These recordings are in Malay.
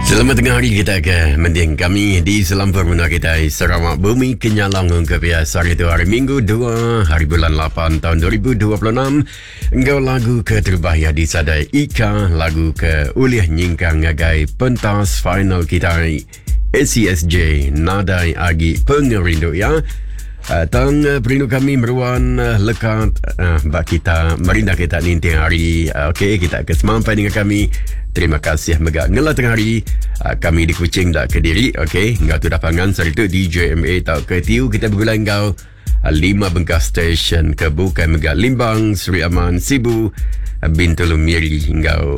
Selamat tengah hari kita ke mending kami di Selam Permuna kita Sarawak Bumi Kenyalang kebiasa hari itu hari Minggu 2 hari bulan 8 tahun 2026. Engkau lagu ke terbaik di Sadai Ika lagu ke Uliah Nyingkang ngagai pentas final kita ACSJ Nadai Agi Pengerindu ya. Tang perindu kami meruan lekat bak kita merindah kita ninti hari. Okey, kita ke semampai dengan kami. Terima kasih megak ngelah tengah hari. Kami di Kuching dak Kediri. Okey, ngau tu dapangan sari tu DJMA tau ke tiu kita bergulai ngau 5 bengkas stesen ke bukan megak Limbang, Sri Aman, Sibu, Bintulu Miri ngau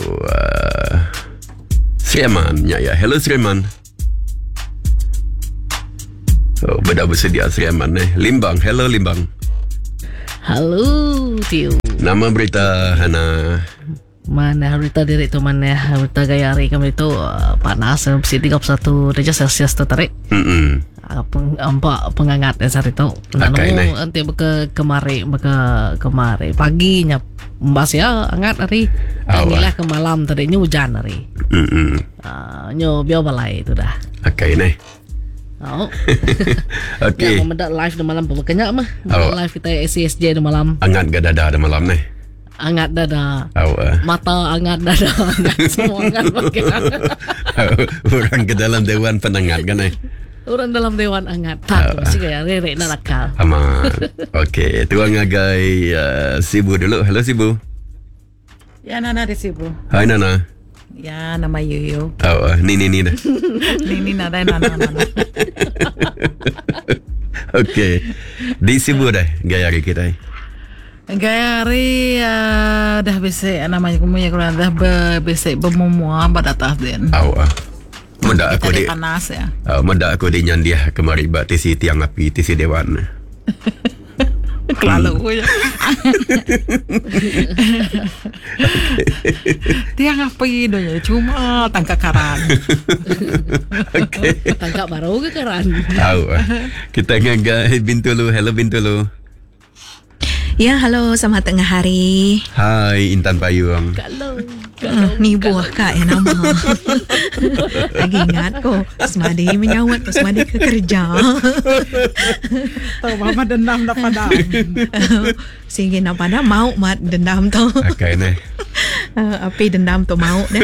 Sri Aman ya. Hello Sri Aman. Oh, benda bersedia Sri Aman Limbang, hello Limbang. Halo Tio. Nama berita Hana. Mana berita diri tu mana berita gaya hari kami tu panas mesti 31 derajat Celsius tu tarik. Pengangat hari tu. Lalu nanti kemari paginya mbas ya hangat hari. Inilah ke malam tadinya hujan hari. Nyo biar balai itu dah. Okay nih. Oh. Okay. Ya, memendak live di malam pemekanya mah. Live kita ACSJ di malam. Angat gak dada di malam nih. Angat dada. Mata angat dada. Semua angat pakai. Orang ke dalam dewan penangat kan nih. Orang dalam dewan angat. Tak, mesti kayak rere nak nakal. Aman. Okay, tuang ngagai Sibu dulu. Hello Sibu. Ya, Nana di Sibu. Hai Nana. Ya, nama Yuyu. Ni dah. Ni Nana. Okay. Di Sibu dah gaya hari kita. Gaya hari dah bisa namanya kumanya kalau dah bisa bermumua pada atas den. Menda aku di panas ya. Menda aku di nyandiah kemari bak tisi tiang api tisi dewan. Kelalu ya. Tiang api donya cuma tangkap karan. Okay. Tangkap baru ke karan? Kita ngagai Bintulu. Hello Bintulu. Ya, halo, selamat tengah hari. Hai, Intan Payung. Kalau ni buah kak ya nama. Lagi ingat ko, semadi menyawat, semadi ke kerja. Tahu mama dendam dah padam. Sige na pada mau mat dendam tu. Okay nih. Api dendam tu mau deh.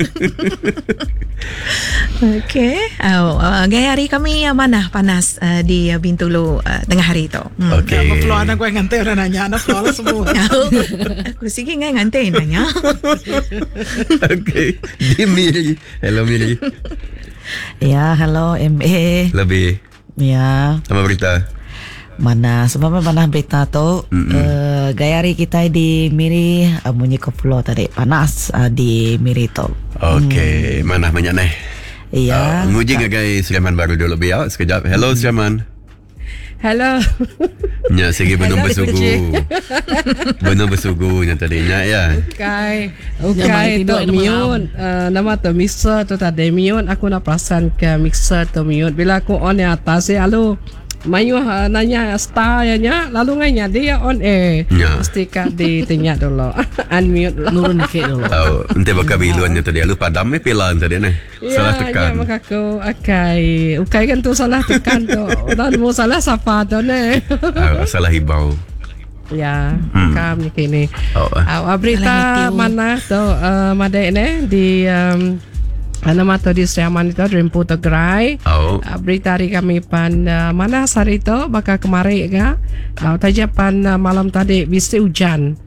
Okay. Gaya hari kami mana panas di Bintulu tengah hari tu. Okay. Kalau anak gue ngantai orang nanya anak sekolah semua. Aku sige ngai ngantai nanya. Okay. Di Miri. Hello Miri. Ya, halo MA. Lebih. Ya. Apa berita? Mana sebabnya mana berita tu gaya hari kita di Miri bunyi koplo tadi panas di Miri tu. Okay. Mana banyak nih? Iya. Nguji ngagai Sriaman baru dulu biar sekejap. Hello Sriaman. Hello. Nya segi benung bersugu. Benung bersugunya tadinya ya. Okay tu miun. Nama tu mixer tu tadi miun. Aku nak perasan ke mixer tu miun. Bila aku on di atas ya lalu Mayu nanya star ya nya lalu nganya dia on air. Mesti kak ditinyak dulu. Unmute dulu. nurun ke dulu. Nanti bakal biluannya tadi lu padam pilan tadi nih. Salah tekan. Ya, maka aku ukai kan tu salah tekan tu. Dan mau salah siapa tu nih. Salah hibau. Ya, kami kini. Berita Salah mana tu madai nih di nama tu di Sriaman itu Rimpu Tegrai. Berita hari kami pan mana hari itu bakal kemari ga. Taja pan malam tadi bisa hujan.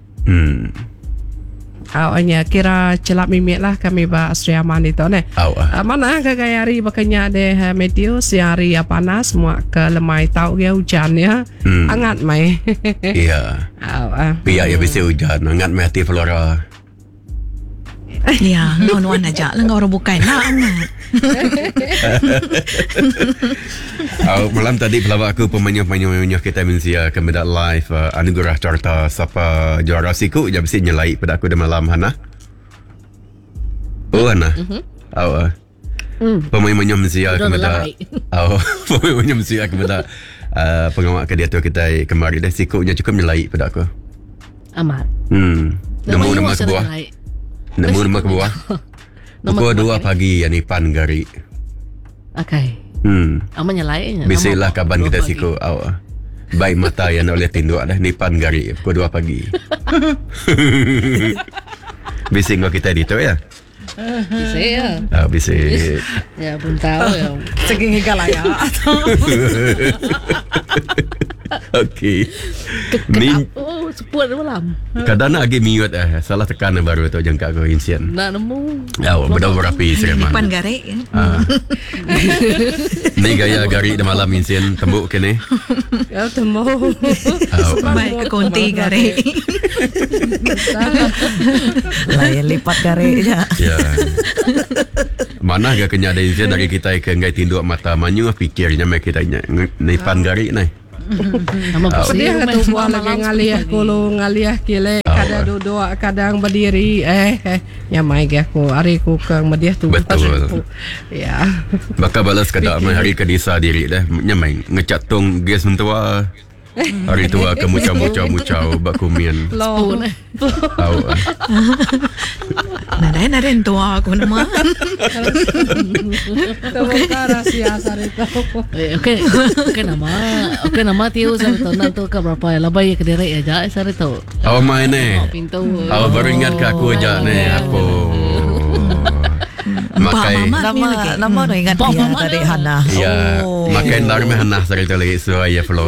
Awalnya kira celap mimik lah kami ba Sriaman itu ne. Mana ke gaya hari bakanya deh meteo siari panas semua ke lemai tau ya hujan ya. Hangat mai. Iya. Pihak ya bisa hujan hangat mai hati Flora. Ya, nuan aja lah ngau bukan nak amat. Malam tadi pelawak aku pemanyu-pemanyu kita mensia kemedak live anugerah carta siapa juara siku jam mesti nyelai pada aku di malam Hana. Hana. Pemanyu-pemanyu mensia kemedak. Pemanyu-pemanyu mensia kemedak pengawak ke dia tu kita kemari dah sikunya cukup nyelai pada aku. Amat. Nama sebuah. Nama ke bawah. Pukul 2 pagi yang Ipan Gari. Okay. Amanya lain. Bisiklah kaban kita siku awak. Baik mata yang oleh tinduk dah Nipan Gari pukul 2 pagi. Bising kau kita dito ya. Bisik ya. Bisik. Ya pun tahu ya. Segini galaya. Okey. Oh, sepuat malam. Kadang nak lagi miut salah tekan baru tu jangka aku insiden. Nak nemu. Betul berapi sereman. Depan garik ya. Ni gaya Gari di malam insiden tembuk kene. Ya temu. Baik ke konti garik. Layan lipat garik je. Ya. Mana gak kenya ada insiden dari kita ke ngai tinduk mata manyu fikirnya mek kita Nipan Gari ni. Dia kata buah lagi ngalih kulu ngalih kile kadang duduk kadang berdiri nyamai ke aku hari ku kang mediah tu betul ya bakal balas kada hari ke desa diri dah nyamai ngecat tong gas mentua hari tua ke mucau bakumian lo Nada tua aku nama. Bukan rahasia sarito. Oke nama tiu sarito nanti ke berapa labai ke diri aja sarito. Awak main Pintu. Awak baru ingat ke aku aja aku. Makai nama dah ingat dia tadi Hana. Ya, makai darme Hana sarito lagi suaya flow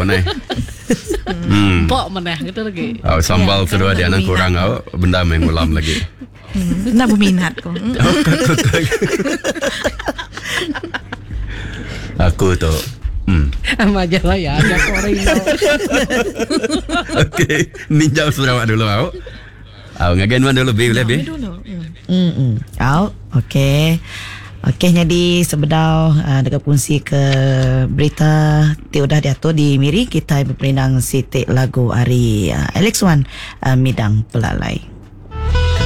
Pok meneh gitu lagi. Sambal sedua dia nang kurang benda main ulam lagi. Nak berminat ko. Aku tu. Majalah ya ada korino. Okey, ninjau Sarawak dulu awak. Ngagen mana dulu boleh be? Okey. Okey, jadi sebedau dekat fungsi ke berita udah diatur di Miri kita berperindang sitik lagu hari Alex Wan Midang Pelalai.